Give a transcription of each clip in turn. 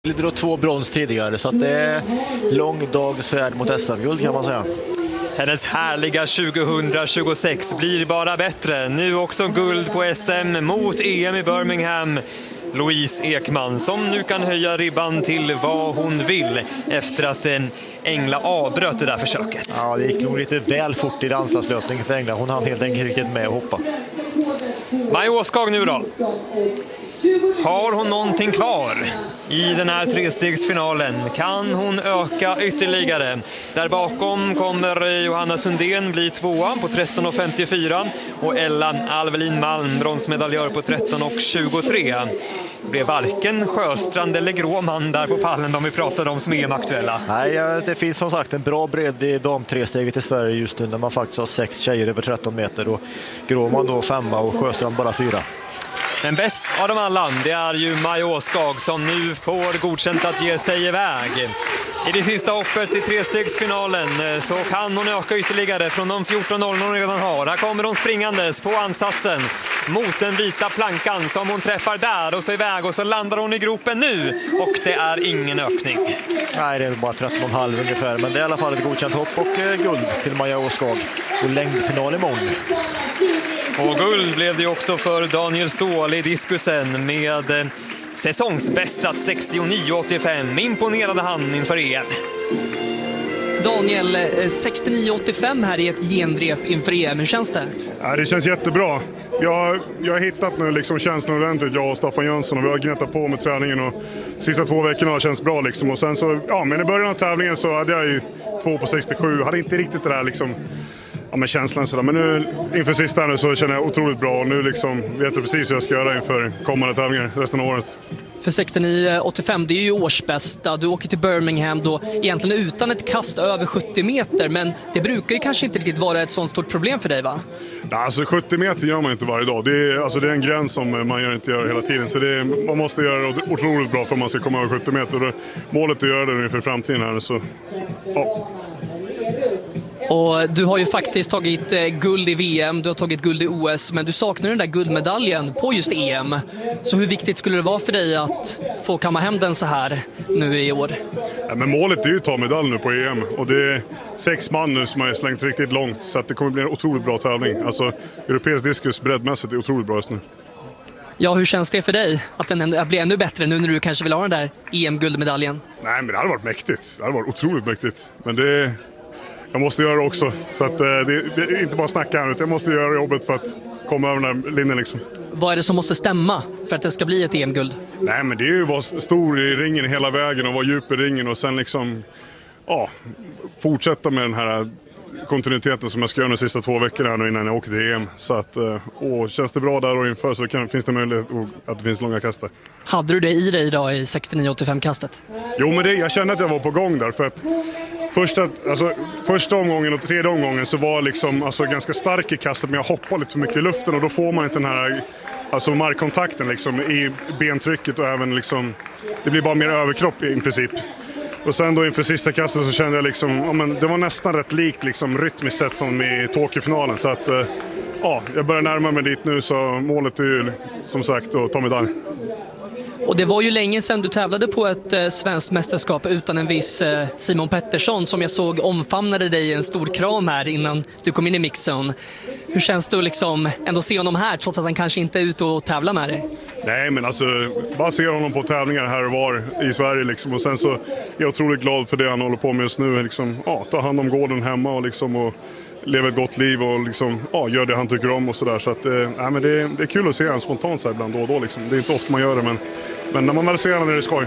Lite då 2 brons tidigare, så att det är lång dags färd mot SM-guld kan man säga. Hennes härliga 2026 blir bara bättre. Nu också guld på SM mot EM i Birmingham. Louise Ekman som nu kan höja ribban till vad hon vill efter att Engla avbröt det där försöket. Ja, det gick nog lite väl fort i landslagslöpningen för Engla. Hon hann helt enkelt inte med att hoppa. Maja Åskag nu då. Har hon någonting kvar i den här trestegsfinalen? Kan hon öka ytterligare? Där bakom kommer Johanna Sundén bli 2:a på 13,54 och Ella Alvelin Malm bronsmedaljör på 13,23. Det blev varken Sjöstrand eller Gråman där på pallen de vi pratade om som EM-aktuella. Nej, det finns som sagt en bra bredd i damtresteget i Sverige just nu när man faktiskt har 6 tjejer över 13 meter och Gråman då 5 och Sjöstrand bara 4. Men bäst av dem alla, det är ju Maja Åskag som nu får godkänt att ge sig iväg. I det sista hoppet i trestegsfinalen så kan hon öka ytterligare från de 14,00 hon redan har. Här kommer hon springandes på ansatsen mot den vita plankan som hon träffar där och så iväg och så landar hon i gropen nu och det är ingen ökning. Nej, det är bara 13,5 ungefär, men det är i alla fall ett godkänt hopp och guld till Maja Åskag och längdfinal imorgon. Och guld blev det också för Daniel Ståhl i diskusen med säsongsbästat 69,85. Imponerade han inför EM. Daniel, 69,85 här i ett genrep inför EM. Hur känns det? Ja, det känns jättebra. Jag har hittat nu liksom känslan ordentligt, jag och Staffan Jönsson, och vi har gnettat på med träningen och sista 2 veckorna har känts bra liksom. Och sen så, ja, men i början av tävlingen så hade jag ju 2 på 67, hade inte riktigt det där liksom, ja, men känslan sådär. Men nu inför sista nu så känner jag otroligt bra och nu liksom vet jag precis hur jag ska göra inför kommande tävlingar resten av året. För 69,85, det är ju årsbästa. Du åker till Birmingham då egentligen utan ett kast över 70 meter, men det brukar ju kanske inte riktigt vara ett sånt stort problem för dig, va? Ja, alltså 70 meter gör man inte varje dag. Det är en gräns som man inte gör hela tiden. Så man måste göra det otroligt bra för att man ska komma över 70 meter. Och målet är att göra det nu för framtiden här. Så, ja. Och du har ju faktiskt tagit guld i VM, du har tagit guld i OS, men du saknar den där guldmedaljen på just EM. Så hur viktigt skulle det vara för dig att få kamma hem den så här nu i år? Ja, men målet är ju att ta medalj nu på EM och det är 6 man nu som har slängt riktigt långt, så att det kommer bli en otroligt bra tävling. Alltså, europeisk diskus breddmässigt är otroligt bra just nu. Ja, hur känns det för dig att den blir ännu bättre nu när du kanske vill ha den där EM-guldmedaljen? Nej, men det hade varit mäktigt. Det hade varit otroligt mäktigt. Men jag måste göra det också. Så att det är inte bara snacka här, utan jag måste göra jobbet för att komma över den här linjen liksom. Vad är det som måste stämma för att det ska bli ett EM-guld? Nej, men det är ju att vara stor i ringen hela vägen och vara djup i ringen och sen liksom, ja, fortsätta med den här kontinuiteten som jag ska göra de sista 2 veckorna nu innan jag åker till EM. Så att, känns det bra där och inför så finns det möjlighet att det finns långa kast där. Hade du det i dig idag i 69,85-kastet? Jo, men jag kände att jag var på gång där för att första omgången och tredje omgången så var liksom, ganska stark i kastet, men jag hoppade lite för mycket i luften och då får man inte den här markkontakten liksom, i bentrycket och även liksom, det blir bara mer överkropp i princip. Och sen då inför sista kastet så kände jag liksom, det var nästan rätt likt liksom, rytmiskt sett som i Tokyo-finalen. Så att jag börjar närma mig dit nu, så målet är ju som sagt att ta medalj. Och det var ju länge sedan du tävlade på ett svenskt mästerskap utan en viss Simon Pettersson som jag såg omfamnade dig i en stor kram här innan du kom in i mixzone. Hur känns det att liksom ändå se honom här trots att han kanske inte är ute och tävlar med dig? Nej, men bara se honom på tävlingar här och var i Sverige liksom. Och sen så är jag otroligt glad för det han håller på med just nu. Liksom, ta hand om gården hemma och liksom, och leva ett gott liv och liksom, gör det han tycker om och sådär. Så att, men det är kul att se han spontant så här ibland då och då liksom. Det är inte ofta man gör det, men när man väl ser honom är det skoj.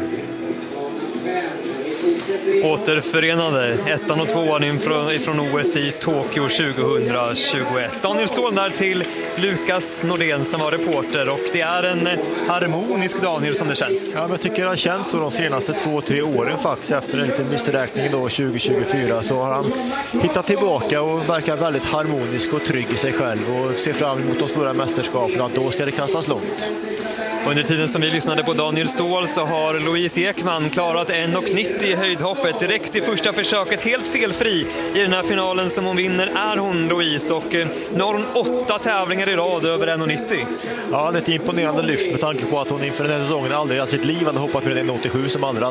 Återförenade 1:an och 2:an ifrån OS i Tokyo 2021. Daniel Ståhl där till Lukas Nordén som var reporter, och det är en harmonisk Daniel som det känns. Ja, men jag tycker det har känts så de senaste 2-3 åren faktiskt. Efter en liten missräkning då 2024 så har han hittat tillbaka och verkar väldigt harmonisk och trygg i sig själv och ser fram emot de stora mästerskapen, att då ska det kastas långt. Under tiden som vi lyssnade på Daniel Ståhl så har Louise Ekman klarat 1,90 i höjdhoppet direkt i första försöket, helt felfri i den här finalen som hon vinner är hon, Louise, och nu har hon 8 tävlingar i rad över 1,90. Ja, det är ett imponerande lyft med tanke på att hon inför den här säsongen aldrig i sitt liv hade hoppat med 1,87 som andra.